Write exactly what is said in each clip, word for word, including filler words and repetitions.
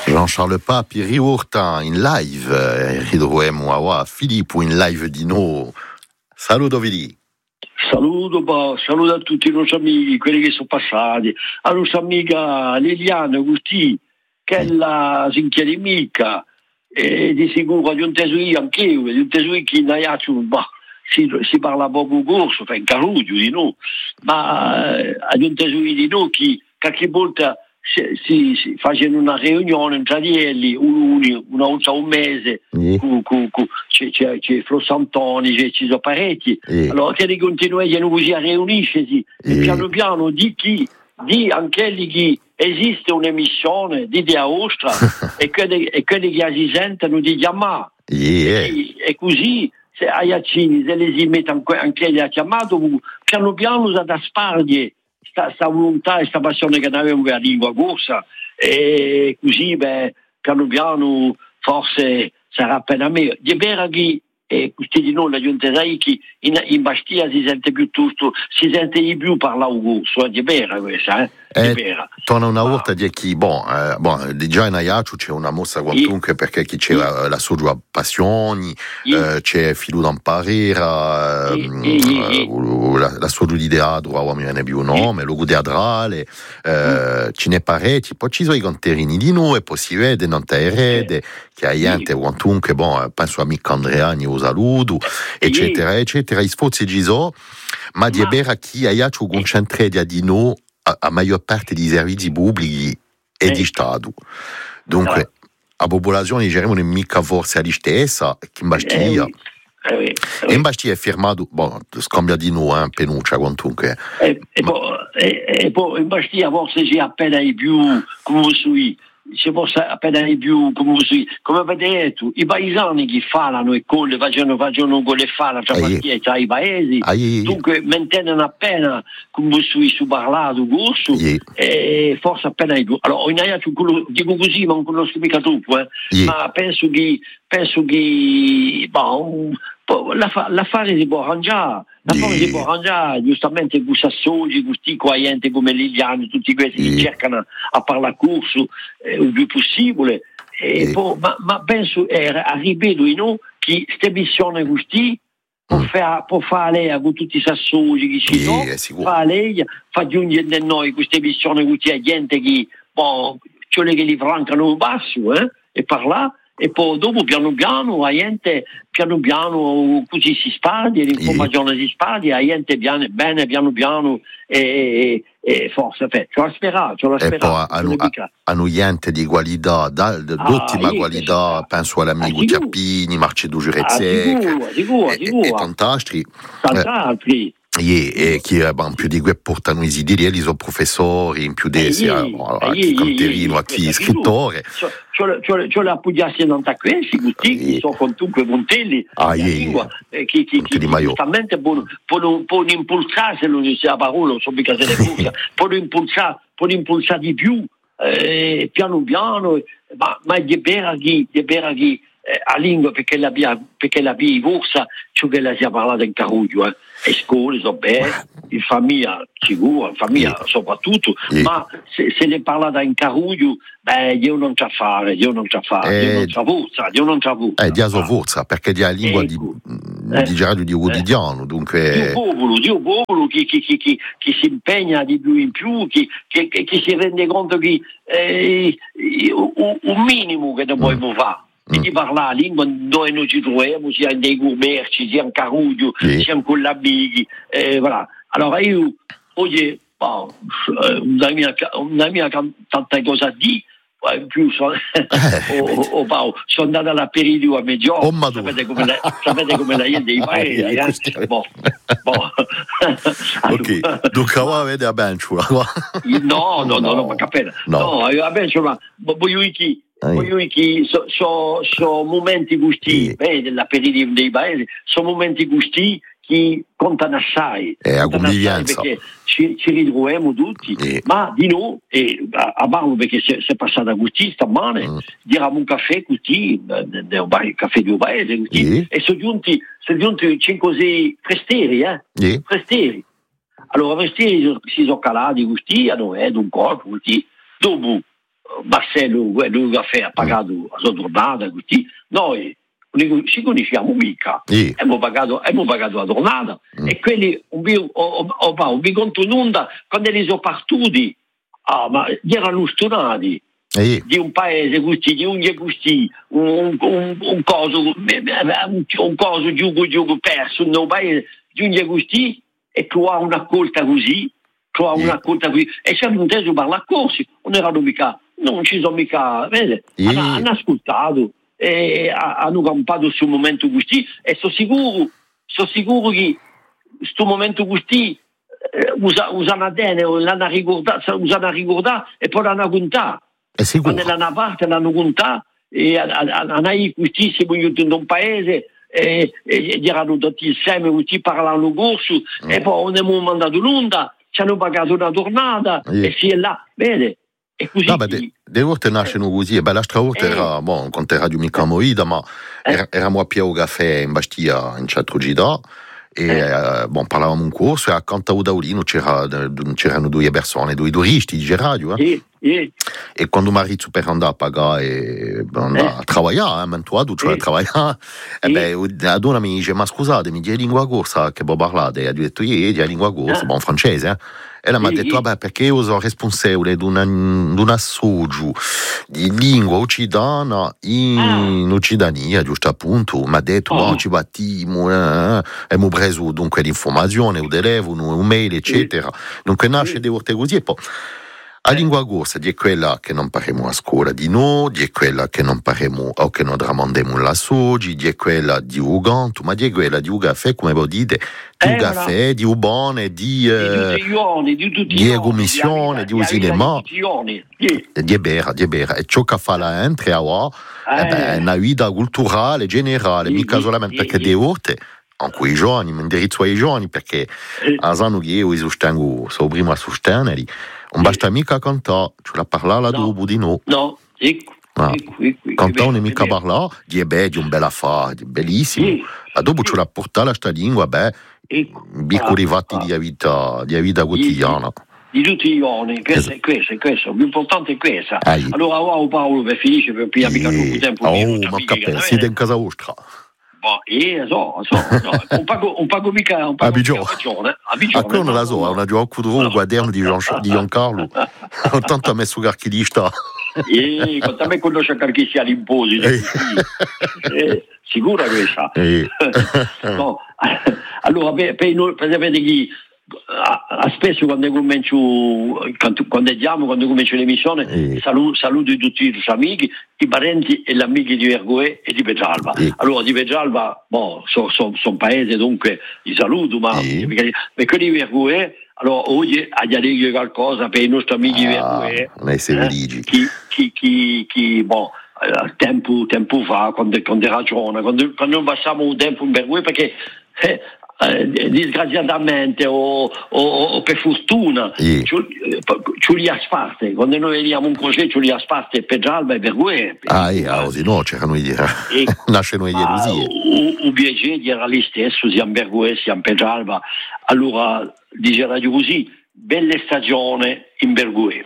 Jean-Charles Papi riurta in live, eh, ritroviamo a Filippo in live di noi. Saluto Vili. Saluto, pa, saluto a tutti i nostri amici, quelli che sono passati, a nostra amica Liliana Gusti, che è la sinchiera mica, e di sicuro di un tesorio anche io, di un tesorio che in Aiaccio, bah, si, si parla poco corso, fa in caruggio di noi, ma eh, di un tesorio di noi che qualche volta si, si, si facendo una riunione tra di elli, un, una volta un mese, Sì. cu, cu, cu, c'è, c'è, c'è Flo Santoni, c'è, ci sono parecchi, Sì. allora che continuano così a riuniscersi, Sì. e piano piano di chi, di anche lì che esiste un'emissione di Dia Ostra e quelli, e quelli che si sentono di chiamare, Yeah. e, e così se a Iacini se li si mettono anche lì a chiamato, piano piano da spargere questa volontà e questa passione che avevamo per la lingua corsa, e così beh, piano piano forse sarà appena meglio. Di vera che e questi di noi la giunta che in, in Bastia si sente piuttosto, si sente di più parlare un corso, è di vera questa, eh? Eh, Di vera. torna una Ma- volta di chi, bon, eh, bon, già in Aiaccio c'è una mossa quantunque perché chi c'è Sì. la, la sua passione, Sì. eh, c'è filo d'amparera, Sì, ehm, sì, sì, eh, sì. la, la sua idea, non mi viene più un nome, lo teatrale, eh, ce n'è parecchi, poi ci sono i conterini di noi, e poi si vede, non te erede, che hai gente quantunque, bon, penso a Mick Andreani, lo saluto, eccetera, eccetera, i sforzi ci sono, ma di Ma- vera chi Aiaccio concentra di noi a, a maggior parte di servizi pubblici e Eh. di Stato. Dunque, Ah. la popolazione diciamo non è mica forse la stessa che in Bastia. Eh, oui. Eh, oui. Eh, E oui. in Bastia è firmato, bon, scambia di noi, eh, Penuccia quantunque. E, e, poi, e, e poi in Bastia forse c'è appena di più, come voi, c'è forse appena di più, come voi, come avete detto, i paesani che fanno e colle, facciano, facciano con le fare tra Aie. Bastia e tra i paesi, Aie. dunque mantengono appena, come voi, su parlato, corso, Aie. e forse appena di più. Allora, in Aiaccio, dico così, ma non conosco mica troppo, eh, Aie. ma penso che, penso che, boh, l'affa- l'affare si può arrangiare. La Sì. cosa si può arrangiare, giustamente con Sassoli, con questi gente come Liliani, tutti questi Sì. che cercano a parlare corso eh, il più possibile. E Sì. poi, ma, ma penso, eh, ripeto, no, che queste missioni così può Mm. fare, può fare lei con tutti i Sassoli che ci Sì, sono, è sicuro. fa lei, fa giungere a noi queste missioni così a gente che, boh, cioè che li francano un basso, eh, e parlare. E poi dopo piano piano la gente piano piano così si sparge, l'informazione si sparge, la gente piano, bene piano piano e, e, e forse c'ho la speranza, c'ho la E poi speranza. hanno, hanno gente di qualità, da- d'ottima Ah, io qualità, penso- penso all'amico Ah, sicuro. Chiappini, Marcedo Ah, Giurezzec, sicuro, sicuro, e, e, sicuro. e tanti altri. Tant'altri. E, e chi eh, bon, più di que portano i sidiri, li sono professori, in più di Eh, sì, eh, a eh, chi eh, canterino, eh, a chi questa scrittore. C'ho le appoggiassi non da questi, tutti che sono con tutti puntelli, Ah, la yeah, lingua, eh, che, che, Punti che di Maio. giustamente può, può, può impulsare, se non si la parola, non so mica se le pulsa, può impulsare, può impulsare di più, eh, piano piano, ma, ma è vera che, è vera che eh, a lingua perché la via perché la via corsa ciò che la si è parlato in Caruggio, eh. E scuole so bene, in famiglia sicuro, in famiglia Sì. soprattutto, Sì. ma se, se ne parla da in Caruggio, beh, io non c'ho a fare, io non c'ho a fare, Eh, io non c'ho forza, io non c'ho forza. Eh, di aso forza, perché di la lingua Ecco. di, Eh. di gerardo di quotidiano, Dio dunque. popolo, Dio popolo che, che, che, che, che si impegna di più in più, che, che, che, che si rende conto che eh, un, un minimo che dobbiamo fare. E di parlare la lingua dove noi ci troviamo, sia nei commerci, sia in Caruggio, Sì. sia con l'amici, eh, voilà. Allora io oggi boh, una mia, una mia tanta cosa a dire, in più sono, Eh, oh, oh, oh, Paolo, sono andato all'aperitivo a Meggiorno, Oh, Madonna. sapete come la, sapete come la gente dei paesi, Eh, eh? questi- Boh, boh. Ok, dunque ora vede a benciola. No, no, no, no, ma capella. No. No, io vabbè, insomma, voglio che Ah, voglio che so, so, so momenti gusti, Sì. beh, dell'aperitivo dei paesi, sono momenti gusti che contano assai. Eh, a Contano assai convivienza. perché ci, ci ritroviamo tutti, Sì. ma di noi, e a, a Barlo perché si è passata gusti stamane, Mm. diamo un caffè così, il caffè di un paese, così, Sì. e sono giunti, sono giunti cinque presteri, eh? Sì. Presteri. Allora questi si sono calati, questi hanno eh, un corpo, questi. Dopo Marcello, quello che ha pagato la sua tornata, così, noi non ci conosciamo mica, sì. abbiamo pagato, abbiamo pagato la tornata, mm. e quelli ho vi conto un'onda, quando li sono partiti, ah, ma erano stonati. Sì. Di un paese così, di un così, un, un, un coso, un, un coso giugo giugo perso, un paese di un così, e tu hai una colta così, tu hai una colta così, e siamo intesi a parlare così, non erano mica, non ci sono mica, vede, sì. hanno, hanno ascoltato, e hanno campato sul momento così, e sono sicuro, sono sicuro che questo momento così, eh, usa, usano bene, l'hanno ricordato, usano ricordare e poi l'hanno contato. Quando l'hanno parte l'hanno contato e hanno questi siamo in un paese e, e erano tutti insieme così parlando corso mm. e poi abbiamo mandato l'onda, ci hanno pagato una tornata mm. e si è là, vede? E così no, de, de volte nascono così, e beh, l'altra volta eh. era, bon, conto Radio Mica Moida, ma eh. era, eravamo a Piero Caffè in Bastia, in Centro Gida, e eh. bon, parlavamo un corso e accanto a Daulino c'era, c'erano due persone, due turisti di radio, eh. Sì. Yeah. E quando marito per andare a pagare e andare eh. a lavorare, ma tu adulto cioè a lavorare, e beh, la donna mi dice, ma scusate, mi dice lingua corsa che può parlare? E ha detto, io di lingua corsa, eh. buon francese, eh? E lei mi ha detto, vabbè, perché io sono responsabile di un assoggio di lingua occidana in ah. Occitania, giusto appunto, mi ha detto, oh. ci battiamo, eh, e mi ho preso dunque l'informazione, un telefono, un mail, eccetera. Dunque nasce di volte così e poi... La lingua corsa di quella che non parliamo a scuola di noi, di quella che non parliamo o che non tramandiamo la sogi, di quella di Uganto, ma di quella di Ugaffè, come voi dite, di eh, Ugaffè, di Ubone, di di Egumissione, di Usinema, di Ebera, di Ebera. E ciò che fa la entrata è eh, una vita culturale, generale, mica solamente perché di volte anche i giovani, mi indirizzo ai giovani perché a sanno che io sostengo, sono primo a sostenere. Non basta mica cantare, ci la parlare dopo di no. No, ecco. Ah. Cantare non mica parlare, di è beh, di un bel affare, di bellissimo. Sì. Ma dopo ci la portare questa lingua, beh, ecco. piccoli fatti ah. di vita, di vita quotidiana. Di tutti i giorni, questo è questo, è questo, l'importante è questo. Ai. Allora, wow, Paolo, per finire, per pigliare mica troppo tempo. Oh, ma capite, siete in casa vostra. Boh, io so, so, no, un pago, un pago mica, un pago mica ragione, a Bigione. Ah, non la so, una gioco di guaderno di Giancarlo, tanto ha messo carchilista. Eh, quanto a me conosce carchilista all'imposi, eh, sicura questa. Eh. No, allora, per, per, per sapere chi, a, a spesso quando comincio, quando, quando andiamo, quando comincio l'emissione, eh. saluto, saluto tutti i amici, i parenti e gli amici di Vergoè e di Petralba. Eh. Allora di Petralba, boh, sono so, so paese, dunque li saluto, ma eh. per quelli di Vergoè, allora oggi aggiungo qualcosa per i nostri amici ah, di Vergoè. Eh, chi, chi, chi, chi, boh, tempo, tempo fa, quando, quando ragione, quando, quando non passiamo un tempo in Vergoè, perché eh, Eh, disgraziatamente o, o, o per fortuna sì. ci li asfarte quando noi vediamo un concerto ci li asfarte per Gialba e per Guè ah io così no c'erano idee nascono idee così un piacere era lì stesso sia per Guè sia per Gialba allora diceva così belle stagione in Berguè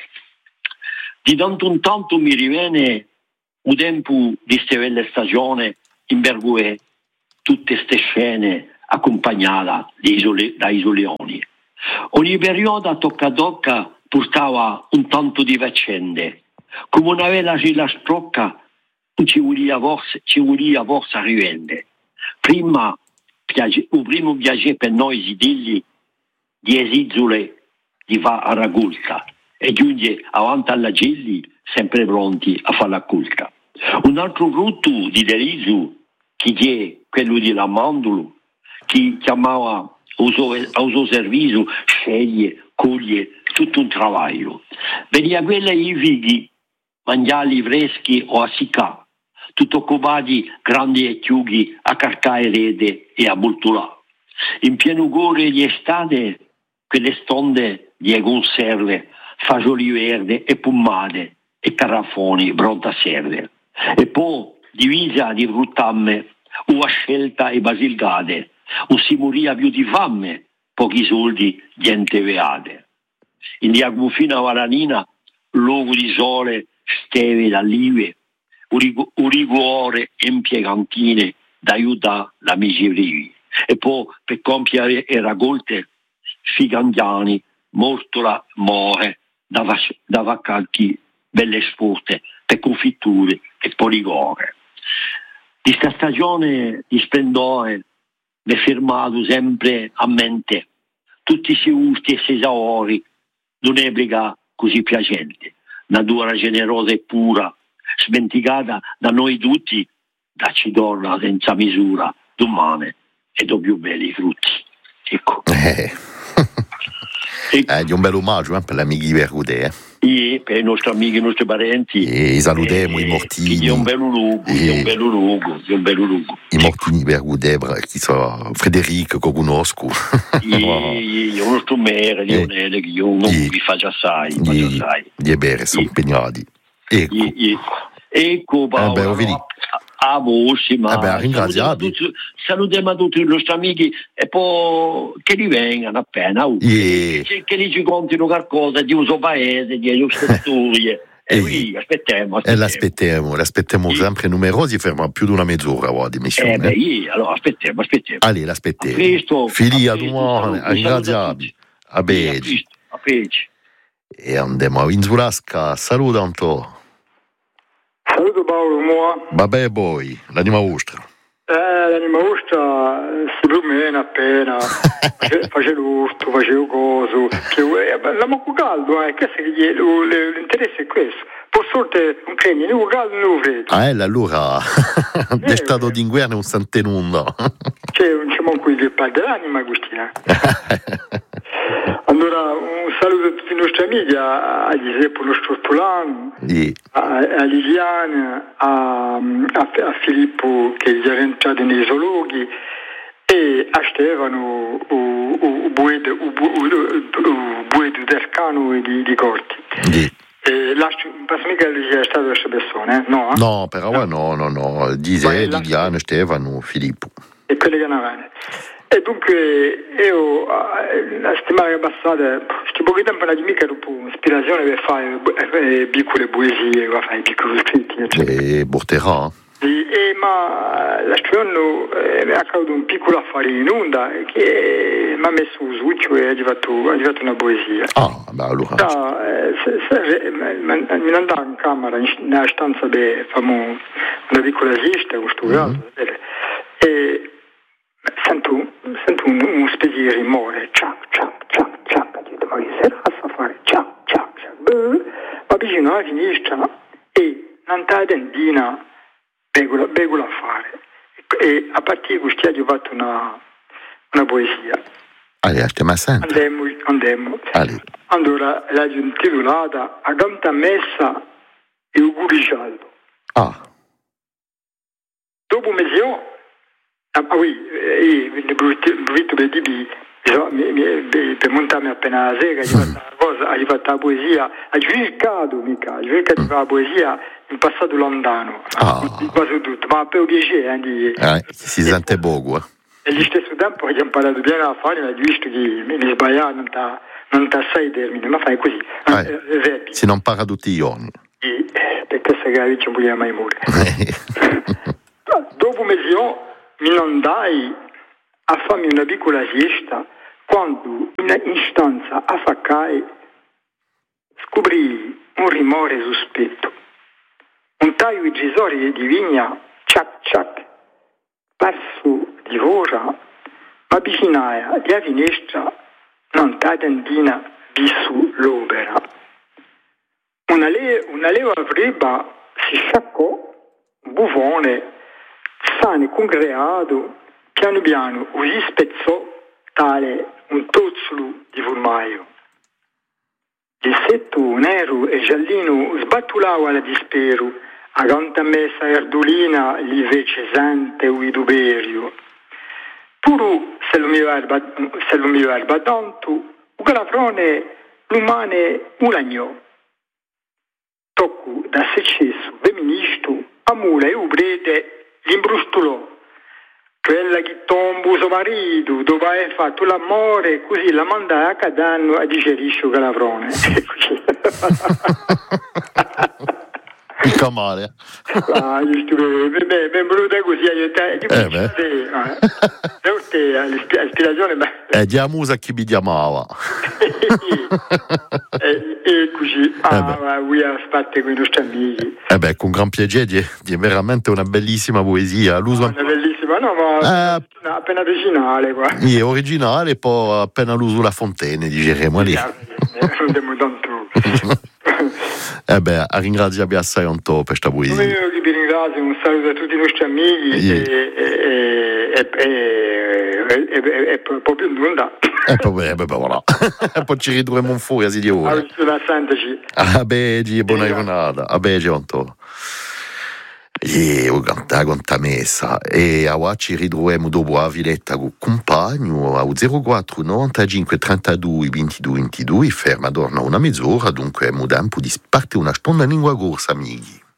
di tanto in tanto mi riviene un tempo di queste belle stagioni in Berguè tutte ste scene accompagnata da isoleoni. Ogni periodo tocca a tocca portava un tanto di faccende. Come una vela ci la strocca, ci voleva forza, ci voleva forza rivende. Prima, piace, il primo piacere per noi si digli di esizole di fa a raccolta e giunge avanti alla Gilli sempre pronti a fare la colta. Un altro frutto di delirio che è quello di lamandolo chi chiamava al suo servizio sceglie, coglie tutto un travaglio. Veniva quella i figli, mangiali freschi o a sicà, tutto occupati grandi e chiughi a carcare rete e a bultulà. In pieno cuore di estate, quelle stonde di conserve, fagioli verdi e pommate e carafoni pronta a serve. E poi divisa di fruttamme, uva scelta e basilgate, o si moria più di fame, pochi soldi, gente veate. In diagufina varanina, luogo di sole, steve d'allive, un rigore impiegantine da aiutare l'amici vivi. E poi per compiere le raccolte, figandiani, mortola, more, da, vac- da vaccanti, belle sporte, per confitture e poligore. Di sta stagione di splendore mi è fermato sempre a mente tutti si gusti e si saori d'un'ebrica così piacente, natura generosa e pura, smenticata da noi tutti, dacci donna senza misura, d'umane e do più belli frutti. Ecco. Eh. Eh, di un bel omaggio eh, per gli amici di Vergudè. Eh. E per i nostri amici e i nostri parenti. E salutiamo i mortini. Di un bel luogo, di un bel luogo, di un bel luogo. I mortini di Vergudè, chi so, Federico che conosco. Io non sto mere, io non vi faccio assai. Gli bere sono impegnati. Ecco. Ecco Paolo. A voce, ma eh ringraziabili. Salutiamo a tutti i nostri amici e poi che rivengano appena uh, yeah. che, che ci contino qualcosa di uso paese, di nostre storie. E qui aspettiamo, aspettiamo. E l'aspettiamo, l'aspettiamo yeah. sempre numerosi, ferma più di una mezz'ora oh, di missione. Eh beh, yeah, allora aspettiamo, aspettiamo. Allora, l'aspettiamo. Figli a domani, ringraziabili. A Beggi. A Beggi. E andiamo a Vinzulasca, saluta un po'. Saluto Paolo, mua. Vabbè poi, l'anima vostra. Eh, l'anima vostra si promena appena, face, face l'urto, face il coso, che eh, la moco caldo, eh, che l'interesse è questo. Per sorte un cremio, né caldo né freddo. Ah, eh, allora, è stato d'inverno un santenundo. C'è un c'è qui che parla dell'anima, Agustina. Allora, un saluto a tutti i nostri amici, a, a Giuseppe nostro Polano, yeah. a, a Liliana, a, a, a Filippo che è già entrato nei zoologhi e a Stefano, il Buedo d'Ercano e di, di Corti. Yeah. E lascio, non penso mica che sia stato questa persona, eh? No? Eh? No, però no, no, no, no. Giuseppe, Liliana, Stefano, Filippo. E quelli che non vanno. E dunque io la settimana passata, sto poco tempo non mica ero ispirazione per fare eh, piccole poesie, per fare piccoli scritti. E porterà? E, ma l'altro anno eh, mi è accaduto un piccolo affare in onda che mi ha messo su succio e è fatto una poesia. Ah, beh, allora. Da, eh, se, se, mi andavo in camera, nella stanza per fare una piccola siesta, questo caso, mm-hmm. e sento, sento un, un specie di rumore, ciac, ciac, ciac, ciac, dico, ma che serve a fare? Ciac, ciac, ciac, ma vicino alla finestra e non ta tendina begola, begola a fare. E a partire da questo ho fatto una, una poesia. Allora, stiamo sempre. Andiamo, andiamo. Allora, l'ho intitolata A Ganta Messa e Auguri Giallo. Ah. Dopo mezzo Ah oui, il brutto per dire, per montarmi appena la sera, hai fatto la poesia, hai cercato mica, hai cercato di fare la poesia in passato lontano, quasi tutto, ma per piacere. Eh, eh, si sente poco. E allo stesso tempo ho imparato bene a fare, ma ho visto che mi sbagliavo, non ta, non ta sai termine, ma fai così. Eh, eh, si non parla tutti i giorni. E, perché se capisci non vogliamo mai morire. Dopo mezzo mi andai a farmi una piccola siesta quando in stanza a Faccai scoprì un rumore sospetto. Un taio di gisori di vigna, ciac ciac, parso di vora, ma vicinaia alla finestra non ta tendina vissu l'opera. Una, le- una leva freba si sciaccò, un buffone, sane congreato, piano piano così spezzò tale un tozzolo di formaio. Il setto nero e giallino sbattulava alla dispero, a canta messa erdolina gli fece sente un vituperio. Puro se lo mi verba tanto, un calafrone l'umane ulagnò. Tocco da successo femministo, a mula e ubrete l'imbrustolò, quella che tombo suo marito dopo aver fatto l'amore, così la manda a cadanno a digerisce calavrone. Mica male. Ah, giusto, beh, ben voluta così, aiutare. Eh beh. L'ispirazione, beh. Eh, diamo a chi mi chiamava. E, e così, ah, eh ma lui ha fatto con i nostri amici. Eh beh, con gran piacere, di, di veramente una bellissima poesia. L'uso... Una bellissima, no, ma eh, appena originale, qua. È originale, poi appena l'uso la fontaine, diremo lì. Non tanto. Eh beh, ringrazio assai un po' per questa poesia. Io vi ringrazio, un saluto a tutti i nostri amici e, e, e, e, e, e proprio nulla. E poi, eh, beh, voilà. Poi ci ritroviamo un fuori, si dice. Ah, beh, buona giornata. Ah, beh, un po'. E ho cantato con messa e ora ci ritroviamo dopo a Villetta con compagno a zero quattro novantacinque trentadue ventidue ventidue ferma dorna una mezz'ora, dunque è tempo di parte una sponda in lingua corsa, amici.